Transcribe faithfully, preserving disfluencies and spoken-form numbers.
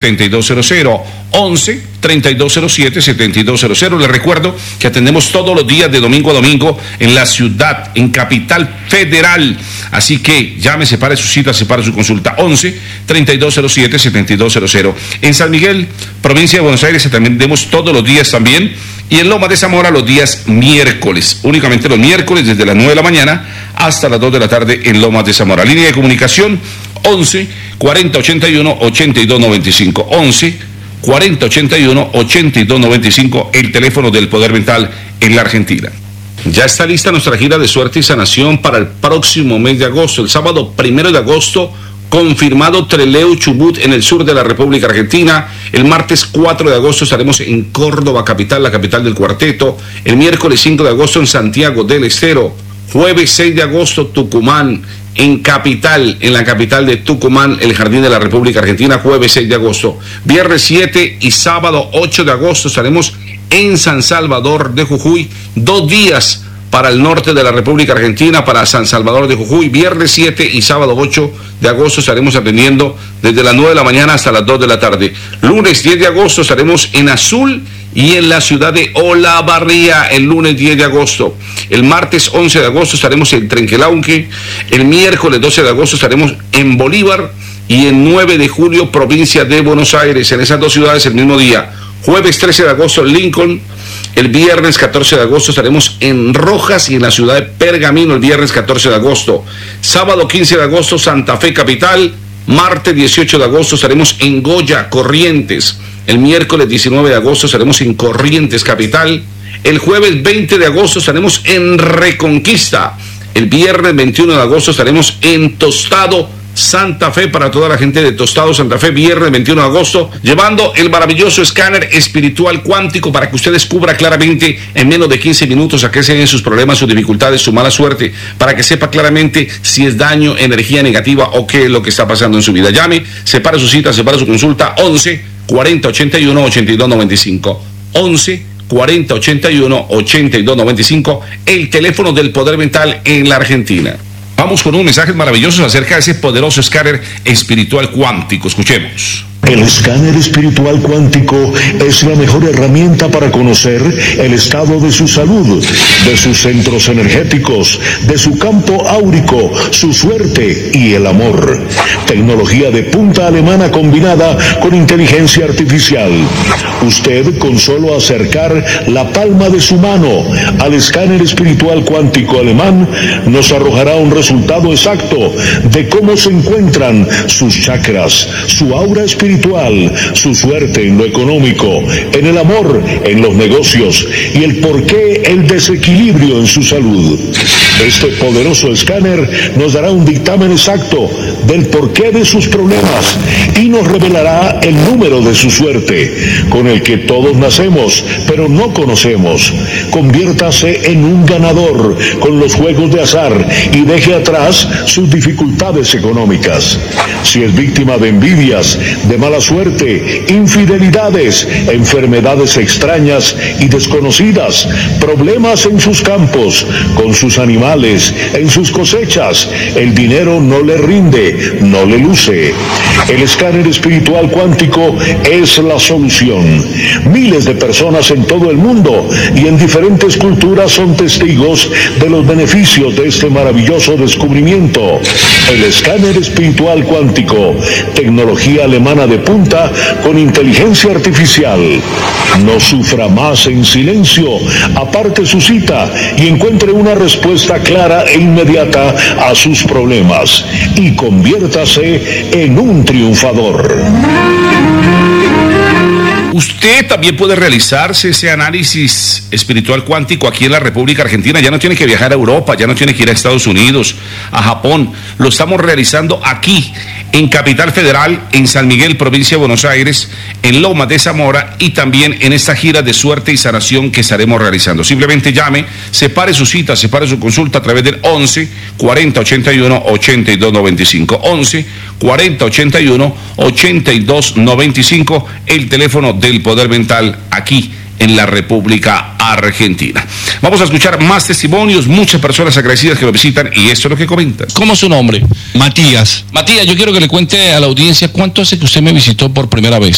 setenta y dos cero cero. once, treinta y dos cero siete, setenta y dos cero cero. Les recuerdo que atendemos todos los días de domingo a domingo en la ciudad, en Capital Federal. Así que llame, separe su cita, separe su consulta. once, treinta y dos cero siete, setenta y dos cero cero. En San Miguel, provincia de Buenos Aires, atendemos todos los días también. Y en Lomas de Zamora los días miércoles, únicamente los miércoles desde las nueve de la mañana hasta las dos de la tarde en Lomas de Zamora. Línea de comunicación once, cuarenta, ochenta y uno, ochenta y dos noventa y cinco. once, cuarenta, ochenta y uno, ochenta y dos noventa y cinco, el teléfono del Poder Mental en la Argentina. Ya está lista nuestra gira de suerte y sanación para el próximo mes de agosto. El sábado primero de agosto, confirmado Trelew, Chubut, en el sur de la República Argentina. El martes cuatro de agosto estaremos en Córdoba capital, la capital del cuarteto. El miércoles cinco de agosto en Santiago del Estero. Jueves seis de agosto Tucumán, en capital, en la capital de Tucumán, el Jardín de la República Argentina, jueves seis de agosto. Viernes siete y sábado ocho de agosto estaremos en San Salvador de Jujuy, dos días para el norte de la República Argentina, para San Salvador de Jujuy. Viernes siete y sábado ocho de agosto estaremos atendiendo desde las nueve de la mañana hasta las dos de la tarde. Lunes diez de agosto estaremos en Azul y en la ciudad de Olavarría, el lunes diez de agosto. El martes once de agosto estaremos en Trenquelauquen. El miércoles doce de agosto estaremos en Bolívar. Y el nueve de julio, provincia de Buenos Aires, en esas dos ciudades el mismo día. Jueves trece de agosto en Lincoln. El viernes catorce de agosto estaremos en Rojas y en la ciudad de Pergamino el viernes catorce de agosto. Sábado quince de agosto, Santa Fe capital. Martes dieciocho de agosto estaremos en Goya, Corrientes. El miércoles diecinueve de agosto estaremos en Corrientes capital. El jueves veinte de agosto estaremos en Reconquista. El viernes veintiuno de agosto estaremos en Tostado, Santa Fe, para toda la gente de Tostado, Santa Fe, viernes veintiuno de agosto, llevando el maravilloso escáner espiritual cuántico para que usted descubra claramente en menos de quince minutos a qué se deben sus problemas, sus dificultades, su mala suerte, para que sepa claramente si es daño, energía negativa o qué es lo que está pasando en su vida. Llame, separe su cita, separe su consulta, once, cuarenta, ochenta y uno, ochenta y dos noventa y cinco. once, cuarenta, ochenta y uno, ochenta y dos noventa y cinco, el teléfono del Poder Mental en la Argentina. Vamos con un mensaje maravilloso acerca de ese poderoso escáner espiritual cuántico. Escuchemos. El escáner espiritual cuántico es la mejor herramienta para conocer el estado de su salud, de sus centros energéticos, de su campo áurico, su suerte y el amor. Tecnología de punta alemana combinada con inteligencia artificial. Usted, con solo acercar la palma de su mano al escáner espiritual cuántico alemán, nos arrojará un resultado exacto de cómo se encuentran sus chakras, su aura espiritual, su suerte en lo económico, en el amor, en los negocios y el porqué el desequilibrio en su salud. Este poderoso escáner nos dará un dictamen exacto del porqué de sus problemas y nos revelará el número de su suerte, con el que todos nacemos, pero no conocemos. Conviértase en un ganador con los juegos de azar y deje atrás sus dificultades económicas. Si es víctima de envidias, de mala suerte, infidelidades, enfermedades extrañas y desconocidas, problemas en sus campos, con sus animales, en sus cosechas, el dinero no le rinde, no le luce. El escáner espiritual cuántico es la solución. Miles de personas en todo el mundo y en diferentes culturas son testigos de los beneficios de este maravilloso descubrimiento. El escáner espiritual cuántico, tecnología alemana de punta con inteligencia artificial. No sufra más en silencio, aparte su cita y encuentre una respuesta clara e inmediata a sus problemas y conviértase en un triunfador. Usted también puede realizarse ese análisis espiritual cuántico aquí en la República Argentina. Ya no tiene que viajar a Europa, ya no tiene que ir a Estados Unidos, a Japón. Lo estamos realizando aquí, en Capital Federal, en San Miguel, provincia de Buenos Aires, en Lomas de Zamora y también en esta gira de suerte y sanación que estaremos realizando. Simplemente llame, separe su cita, separe su consulta a través del once, cuarenta, ochenta y uno, ochenta y dos noventa y cinco. once, cuarenta, ochenta y uno, ochenta y dos noventa y cinco, el teléfono del Poder Mental aquí en la República Argentina. Vamos a escuchar más testimonios, muchas personas agradecidas que lo visitan y esto es lo que comentan. ¿Cómo es su nombre? Matías. Matías, yo quiero que le cuente a la audiencia cuánto hace que usted me visitó por primera vez.